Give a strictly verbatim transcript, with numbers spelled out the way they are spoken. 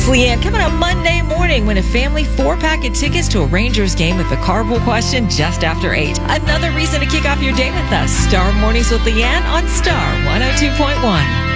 Leanne, coming up Monday morning, win a family four-pack of tickets to a Rangers game with the carpool question just after eight. Another reason to kick off your day with us. Star Mornings with Leanne on Star one oh two point one.